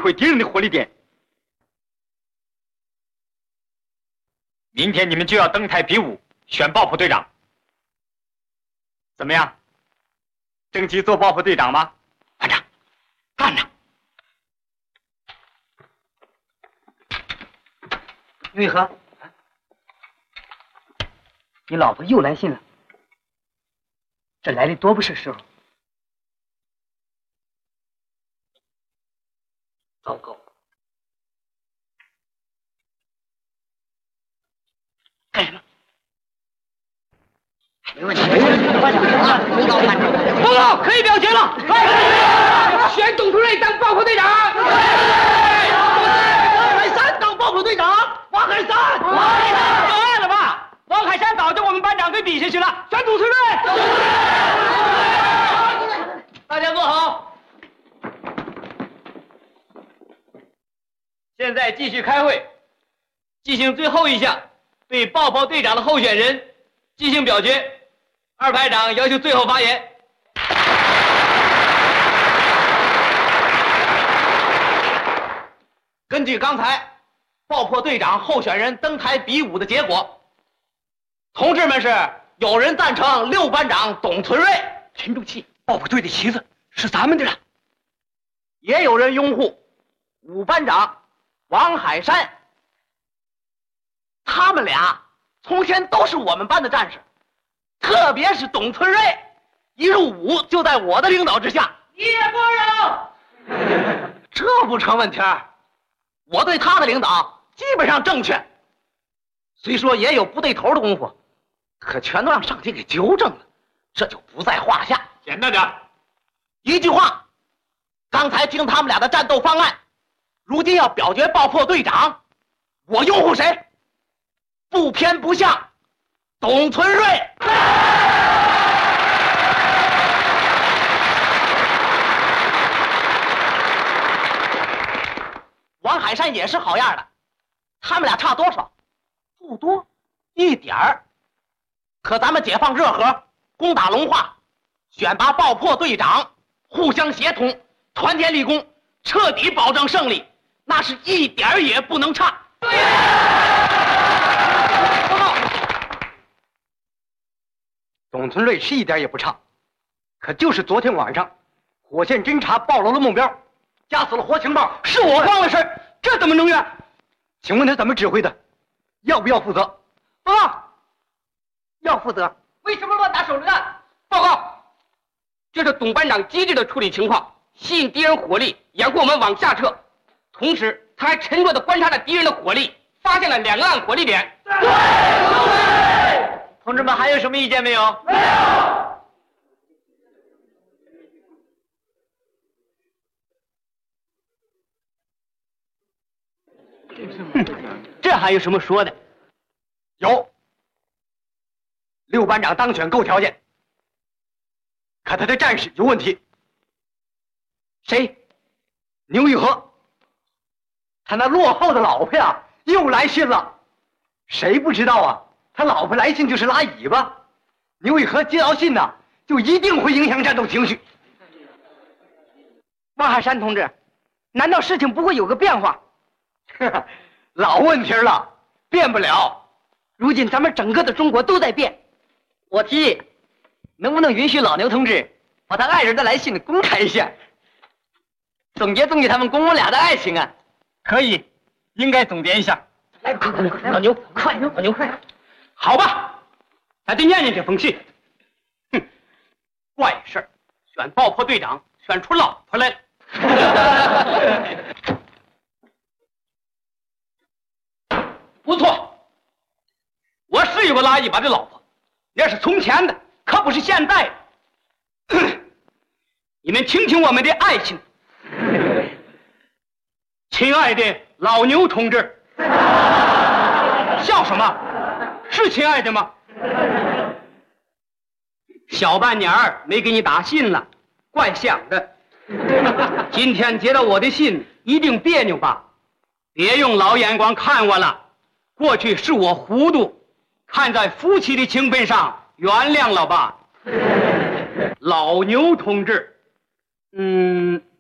毁敌人的火力点。明天你们就要登台比武，选爆破队长。怎么样？争气做爆破队长吗？ 班长，干着！ 刘玉和，你老婆又来信了，这来的多不是时候。糟糕！干什么？没问题。 报告，可以表决了。选董存瑞当爆破队长。王海山当爆破队长。王海山。有爱了吧？王海山早就我们班长给比下去了。选董存瑞。大家坐好。现在继续开会，进行最后一项对爆破队长的候选人进行表决。二排长要求最后发言。根据刚才爆破队长候选人登台比武的结果，同志们是有人赞成6班长董存瑞，沉住气，爆破队的旗子是咱们的了。也有人拥护5班长王海山，他们俩从前都是我们班的战士，特别是董存瑞，一入伍就在我的领导之下。叶波人，这不成问题儿。我对他的领导基本上正确，虽说也有不对头的功夫，可全都让上级给纠正了，这就不在话下。 简单点， 一句话，刚才听他们俩的战斗方案，如今要表决爆破队长，我拥护谁？不偏不向，董存瑞。王海山也是好样的，他们俩差多少？不多，一点儿。可咱们解放热河，攻打龙化，选拔爆破队长，互相协同，团结立功，彻底保证胜利，那是一点儿也不能差。报告， 董存瑞是一点也不差，可就是昨天晚上，火线侦察暴露了目标，夹死了活情报， 是我慌了事，这怎么能怨？ 请问他怎么指挥的？要不要负责？ 报告，要负责。为什么乱打手榴弹？报告，这是董班长机智的处理情况，吸引敌人火力，掩护我们往下撤。同时，他还沉着地观察着敌人的火力，发现了2个暗火力点。对，同志们还有什么意见没有？没有。这还有什么说的？ 有，6班长当选够条件，可他的战士有问题。 谁？ 牛玉和，他那落后的老婆呀，又来信了。谁不知道啊？他老婆来信就是拉尾巴。牛玉和接到信呢，就一定会影响战斗情绪。 王海山同志，难道事情不会有个变化？ 老问题了，变不了。 如今咱们整个的中国都在变。 我提议，能不能允许老牛同志把他爱人的来信公开一下，总结他们公公俩的爱情啊？ 可以，应该总结一下。 来，老牛，快，老牛快！好吧，咱就念念这封信。哼，怪事儿，选爆破队长选出老婆来了。不错，我是有个拉一把的老婆，那是从前的，可不是现在的。你们听听我们的爱情，亲爱的老牛同志，笑什么？是亲爱的吗？小半年儿没给你打信了，怪想的。今天接到我的信，一定别扭吧？别用老眼光看我了。过去是我糊涂，看在夫妻的情分上，原谅了吧，老牛同志。